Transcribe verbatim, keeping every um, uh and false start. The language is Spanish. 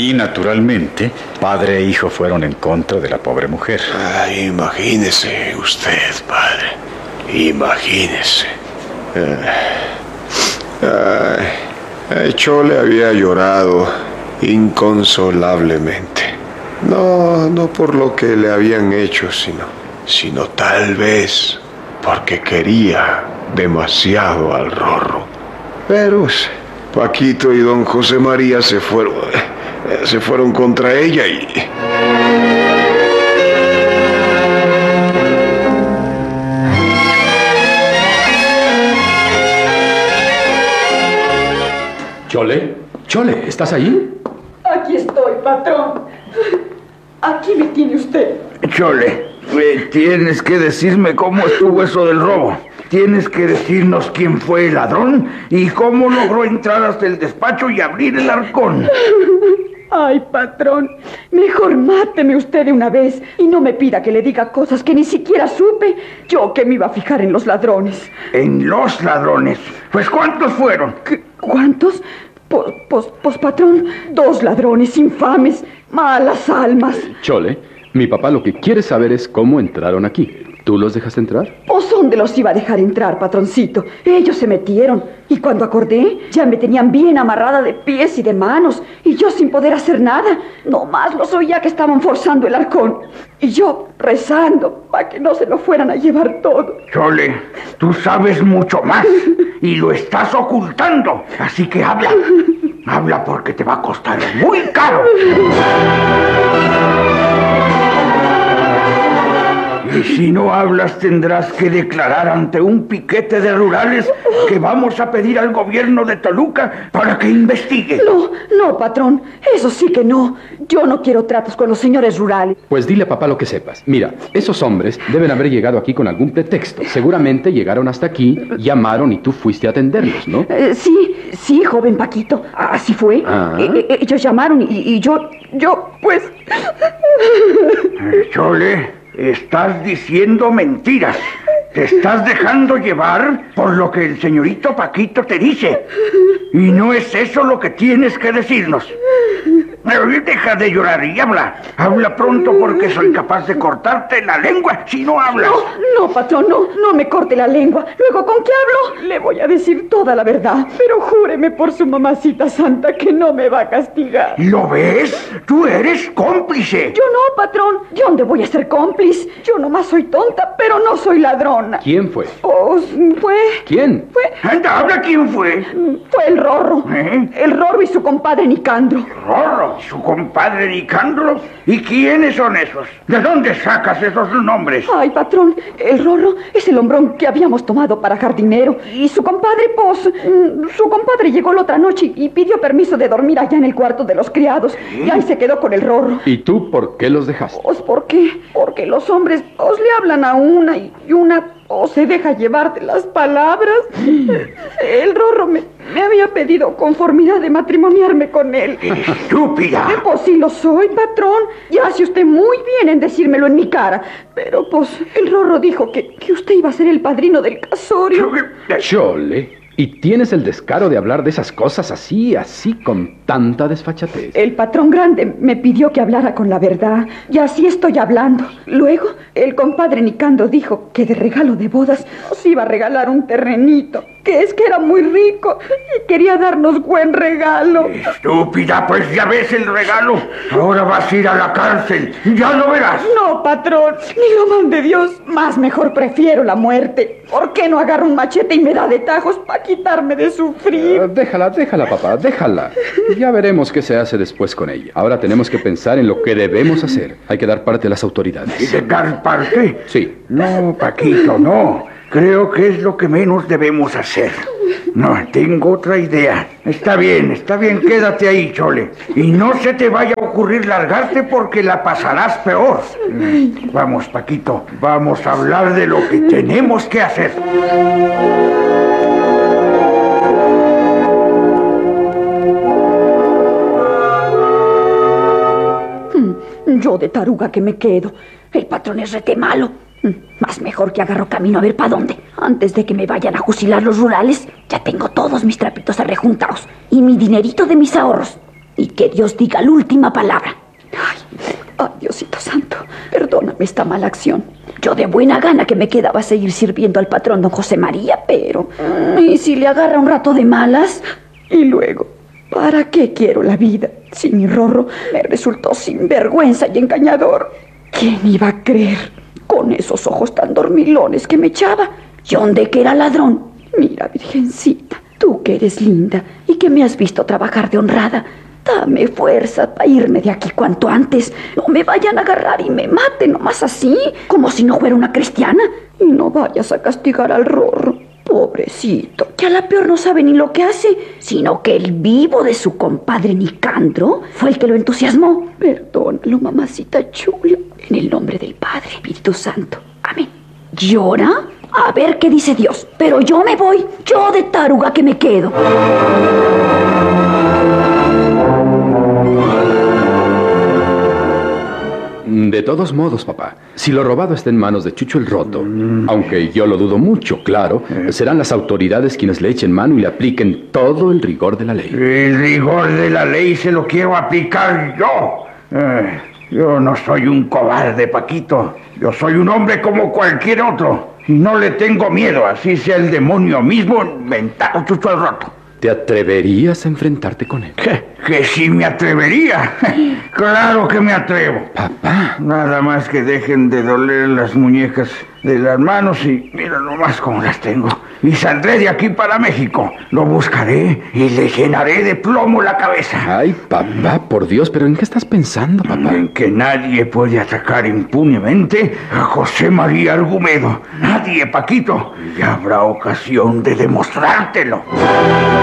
Y naturalmente, padre e hijo fueron en contra de la pobre mujer. Ay, imagínese usted, padre. Imagínese. Ay, ay, Chole había llorado inconsolablemente. No, no por lo que le habían hecho, sino, sino tal vez porque quería demasiado al Rorro. Pero Paquito y don José María se fueron, se fueron contra ella y... Chole, Chole, ¿estás ahí? Aquí estoy, patrón. Aquí me tiene usted. Chole, eh, tienes que decirme cómo estuvo eso del robo. Tienes que decirnos quién fue el ladrón y cómo logró entrar hasta el despacho y abrir el arcón. Ay, patrón, mejor máteme usted de una vez y no me pida que le diga cosas que ni siquiera supe. Yo que me iba a fijar en los ladrones. ¿En los ladrones? Pues, ¿cuántos fueron? ¿Qué, ¿Cuántos? Pues, pues, pues, patrón, dos ladrones infames, malas almas. Chole, mi papá lo que quiere saber es cómo entraron aquí. ¿Tú los dejaste entrar? ¿Pues dónde los iba a dejar entrar, patroncito? Ellos se metieron. Y cuando acordé, ya me tenían bien amarrada de pies y de manos. Y yo sin poder hacer nada. Nomás los oía que estaban forzando el arcón. Y yo rezando para que no se lo fueran a llevar todo. Chole, tú sabes mucho más. Y lo estás ocultando. Así que habla. Habla porque te va a costar muy caro. Y si no hablas, tendrás que declarar ante un piquete de rurales que vamos a pedir al gobierno de Toluca para que investigue. No, no, patrón, eso sí que no. Yo no quiero tratos con los señores rurales. Pues dile a papá lo que sepas. Mira, esos hombres deben haber llegado aquí con algún pretexto. Seguramente llegaron hasta aquí, llamaron y tú fuiste a atenderlos, ¿no? Eh, sí, sí, joven Paquito, así fue. Ah. Eh, eh, ellos llamaron y, y yo, yo, pues... Eh, Chole... Estás diciendo mentiras. Te estás dejando llevar por lo que el señorito Paquito te dice. Y no es eso lo que tienes que decirnos. Deja de llorar y habla. Habla pronto porque soy capaz de cortarte la lengua si no hablas. No, no, patrón, no, no me corte la lengua. Luego, ¿con qué hablo? Le voy a decir toda la verdad. Pero júreme por su mamacita santa que no me va a castigar. ¿Lo ves? Tú eres cómplice. Yo no, patrón. ¿De dónde voy a ser cómplice? Yo nomás soy tonta, pero no soy ladrona. ¿Quién fue? Pues, fue... ¿Quién? Fue... Anda, habla quién fue. Fue el Rorro. ¿Eh? El Rorro y su compadre Nicandro. ¿Rorro? ¿Su compadre Nicandro? ¿Y quiénes son esos? ¿De dónde sacas esos nombres? Ay, patrón, el Rorro es el hombrón que habíamos tomado para jardinero. Y su compadre, pues, mm, su compadre llegó la otra noche y pidió permiso de dormir allá en el cuarto de los criados. ¿Sí? Y ahí se quedó con el Rorro. ¿Y tú por qué los dejaste? Pues, ¿por qué? Porque los hombres, os le hablan a una y una... o se deja llevar de las palabras. El Rorro me, me había pedido conformidad de matrimoniarme con él. ¡Estúpida! Eh, Pues sí lo soy, patrón. Y hace usted muy bien en decírmelo en mi cara. Pero pues el Rorro dijo que, que usted iba a ser el padrino del casorio. Chole, ¿y tienes el descaro de hablar de esas cosas así, así, con tanta desfachatez? El patrón grande me pidió que hablara con la verdad, y así estoy hablando. Luego, el compadre Nicandro dijo que de regalo de bodas nos iba a regalar un terrenito, que es que era muy rico y quería darnos buen regalo. Estúpida, pues ya ves el regalo. Ahora vas a ir a la cárcel, ya lo verás. No, patrón, ni lo mande Dios. Más mejor prefiero la muerte. ¿Por qué no agarro un machete y me da de tajos para quitarme de sufrir? Uh, déjala, déjala, papá, déjala. Ya veremos qué se hace después con ella. Ahora tenemos que pensar en lo que debemos hacer. Hay que dar parte a las autoridades. ¿Y de dar parte? Sí. No, Paquito, no. Creo que es lo que menos debemos hacer. No, tengo otra idea. Está bien, está bien, quédate ahí, Chole. Y no se te vaya a ocurrir largarte porque la pasarás peor. Vamos, Paquito, vamos a hablar de lo que tenemos que hacer. Yo de taruga que me quedo. El patrón es rete malo. Más mejor que agarro camino a ver para dónde. Antes de que me vayan a fusilar los rurales, ya tengo todos mis trapitos arrejuntados y mi dinerito de mis ahorros. y que Dios diga la última palabra. Ay, ay, Diosito santo, perdóname esta mala acción. Yo de buena gana que me quedaba a seguir sirviendo al patrón don José María, pero... ¿Y si le agarra un rato de malas? Y luego, ¿para qué quiero la vida si mi Rorro me resultó sinvergüenza y engañador? ¿Quién iba a creer con esos ojos tan dormilones que me echaba? ¿Y dónde que era ladrón? Mira, virgencita, tú que eres linda y que me has visto trabajar de honrada, dame fuerza para irme de aquí cuanto antes. No me vayan a agarrar y me maten nomás así, como si no fuera una cristiana. Y no vayas a castigar al Rorro, pobrecito, que a la peor no sabe ni lo que hace, sino que el vivo de su compadre Nicandro fue el que lo entusiasmó. Perdónalo, mamacita chula. En el nombre del Padre, Espíritu Santo. Amén. ¿Llora? A ver qué dice Dios. Pero yo me voy. Yo de taruga que me quedo. De todos modos, papá, si lo robado está en manos de Chucho el Roto, mm. aunque yo lo dudo mucho, claro, eh. serán las autoridades quienes le echen mano y le apliquen todo el rigor de la ley. El rigor de la ley se lo quiero aplicar yo. Eh, yo no soy un cobarde, Paquito. Yo soy un hombre como cualquier otro. Y no le tengo miedo, así sea el demonio mismo inventado Chucho el Roto. ¿Te atreverías a enfrentarte con él? ¿Qué? ¿Que sí me atrevería? Claro que me atrevo. Papá. Nada más que dejen de doler las muñecas de las manos y mira nomás cómo las tengo. Y saldré de aquí para México. Lo buscaré y le llenaré de plomo la cabeza. Ay, papá, por Dios, ¿pero en qué estás pensando, papá? En que nadie puede atacar impunemente a José María Argumedo. Nadie, Paquito. Y habrá ocasión de demostrártelo.